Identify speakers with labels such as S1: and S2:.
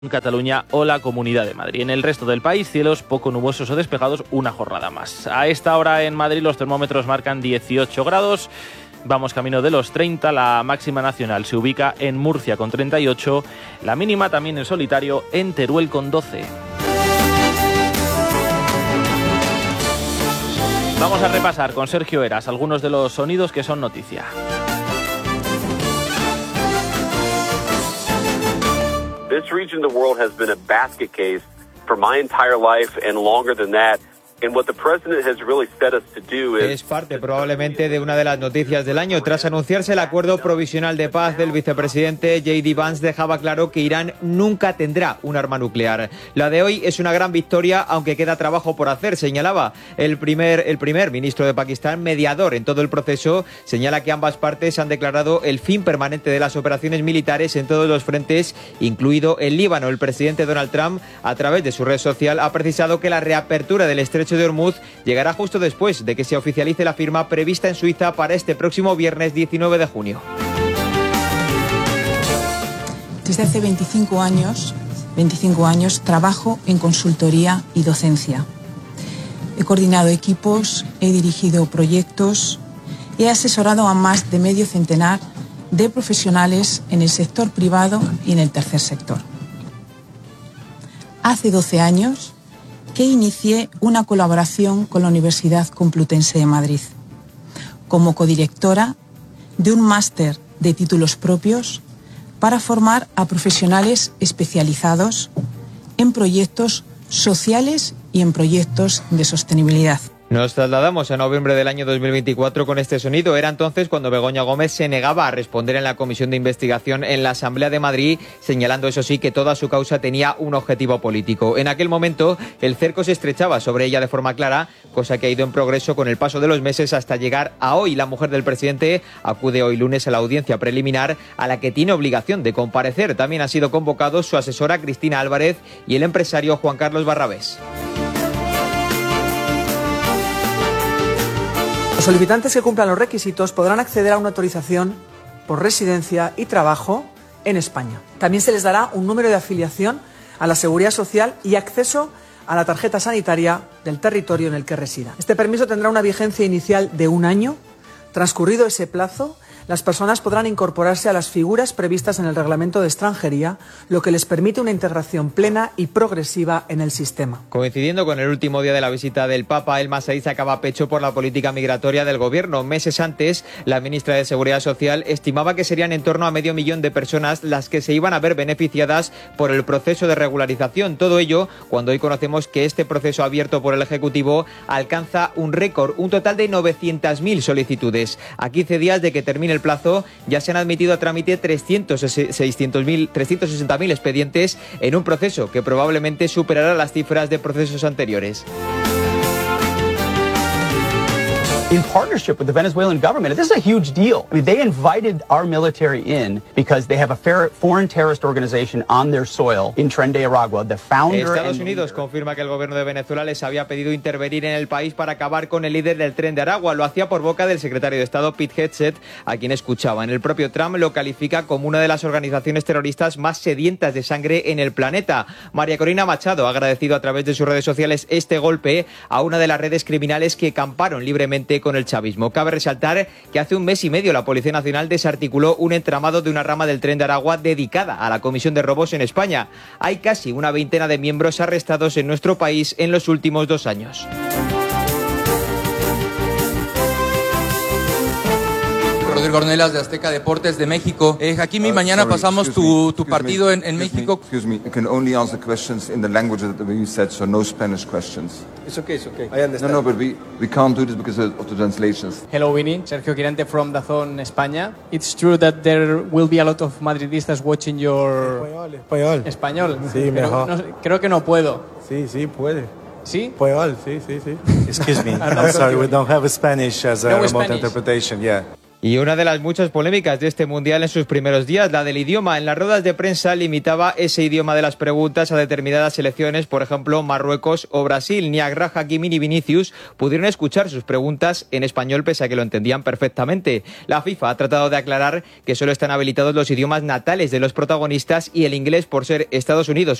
S1: Cataluña o la Comunidad de Madrid. En el resto del país, cielos poco nubosos o despejados, una jornada más. A esta hora en Madrid los termómetros marcan 18 grados. Vamos camino de los 30. La máxima nacional se ubica en Murcia con 38. La mínima también en solitario en Teruel con 12. Vamos a repasar con Sergio Heras algunos de los sonidos que son noticia.
S2: This region of the world has been a basket case for my entire life and longer than that. And what the president has really set us to do is...
S3: Es parte probablemente de una de las noticias del año. Tras anunciarse el acuerdo provisional de paz del vicepresidente, J.D. Vance dejaba claro que Irán nunca tendrá un arma nuclear. La de hoy es una gran victoria, aunque queda trabajo por hacer, señalaba. El primer ministro de Pakistán, mediador en todo el proceso, señala que ambas partes han declarado el fin permanente de las operaciones militares en todos los frentes, incluido el Líbano. El presidente Donald Trump, a través de su red social, ha precisado que la reapertura del estrecho de Hormuz llegará justo después de que se oficialice la firma prevista en Suiza para este próximo viernes 19 de junio.
S4: Desde hace 25 años trabajo en consultoría y docencia. He coordinado equipos, he dirigido proyectos, he asesorado a más de medio centenar de profesionales en el sector privado y en el tercer sector. Hace 12 años que inicié una colaboración con la Universidad Complutense de Madrid, como codirectora de un máster de títulos propios para formar a profesionales especializados en proyectos sociales y en proyectos de sostenibilidad.
S3: Nos trasladamos a noviembre del año 2024 con este sonido. Era entonces cuando Begoña Gómez se negaba a responder en la comisión de investigación en la Asamblea de Madrid, señalando eso sí que toda su causa tenía un objetivo político. En aquel momento el cerco se estrechaba sobre ella de forma clara, cosa que ha ido en progreso con el paso de los meses hasta llegar a hoy. La mujer del presidente acude hoy lunes a la audiencia preliminar a la que tiene obligación de comparecer. También han sido convocados su asesora Cristina Álvarez y el empresario Juan Carlos Barrabés.
S5: Los solicitantes que cumplan los requisitos podrán acceder a una autorización por residencia y trabajo en España. También se les dará un número de afiliación a la Seguridad Social y acceso a la tarjeta sanitaria del territorio en el que resida. Este permiso tendrá una vigencia inicial de 1 año. Transcurrido ese plazo, las personas podrán incorporarse a las figuras previstas en el Reglamento de Extranjería, lo que les permite una integración plena y progresiva en el sistema.
S3: Coincidiendo con el último día de la visita del Papa, Elma Saíz sacaba pecho por la política migratoria del gobierno. Meses antes, la ministra de Seguridad Social estimaba que serían en torno a 500.000 de personas las que se iban a ver beneficiadas por el proceso de regularización. Todo ello cuando hoy conocemos que este proceso abierto por el Ejecutivo alcanza un récord, un total de 900.000 solicitudes. A 15 días de que termine el plazo, ya se han admitido a trámite 360.000 expedientes en un proceso que probablemente superará las cifras de procesos anteriores.
S6: In partnership with the Venezuelan government. This is a huge deal. I mean, they invited our military in because they have a foreign terrorist organization on their soil in Tren de Aragua. The founder
S3: Estados Unidos confirma que el gobierno de Venezuela les había pedido intervenir en el país para acabar con el líder del Tren de Aragua. Lo hacía por boca del secretario de Estado Pete Hegseth, a quien escuchaban. El propio Trump lo califica como una de las organizaciones terroristas más sedientas de sangre en el planeta. María Corina Machado ha agradecido a través de sus redes sociales este golpe a una de las redes criminales que camparon libremente con el chavismo. Cabe resaltar que hace 1 mes y medio la Policía Nacional desarticuló un entramado de una rama del Tren de Aragua dedicada a la comisión de robos en España. Hay casi una veintena de miembros arrestados en nuestro país en los últimos 2 años.
S7: Rodrigo Ornelas de Azteca Deportes de México. Hakimi, mañana pasamos tu partido en México.
S8: Excuse me, I can only answer questions in the language that you said, so no Spanish questions.
S9: It's okay. I understand.
S8: No, but we can't do this because of the translations.
S10: Hello, Winnie. Sergio Quirante from DAZN España. It's true that there will be a lot of Madridistas watching your... Español.
S9: Sí, mejor.
S10: No, creo que no puedo.
S9: Sí, puede.
S10: ¿Sí?
S9: Español, sí. Excuse me, I'm sorry, we don't have Spanish as a remote interpretation, yeah.
S3: Y una de las muchas polémicas de este Mundial en sus primeros días, la del idioma. En las ruedas de prensa limitaba ese idioma de las preguntas a determinadas selecciones, por ejemplo, Marruecos o Brasil. Ni Achraf Hakimi ni Vinicius pudieron escuchar sus preguntas en español, pese a que lo entendían perfectamente. La FIFA ha tratado de aclarar que solo están habilitados los idiomas natales de los protagonistas y el inglés, por ser Estados Unidos